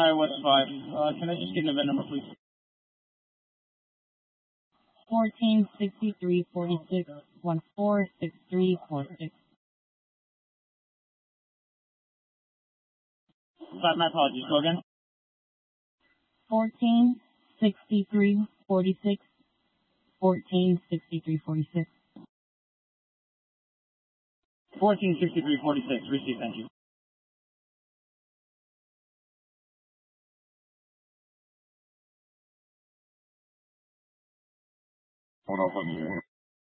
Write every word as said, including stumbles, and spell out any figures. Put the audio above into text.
West five. Uh, can I just get an event number, please? fourteen sixty-three forty-six, one four six three four six. Sorry, my apologies. Go again. fourteen sixty-three forty-six, fourteen sixty-three forty-six. fourteen sixty-three forty-six. Received, thank you. Hold on for me.